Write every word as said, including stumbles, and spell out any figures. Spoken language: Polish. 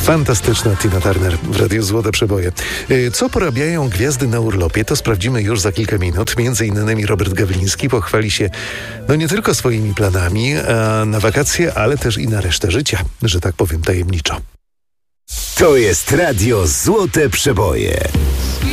Fantastyczna Tina Turner w Radiu Złote Przeboje. Co porabiają gwiazdy na urlopie, to sprawdzimy już za kilka minut. Między innymi Robert Gawliński pochwali się no nie tylko swoimi planami na wakacje, ale też i na resztę życia, że tak powiem tajemniczo. To jest Radio Złote Przeboje.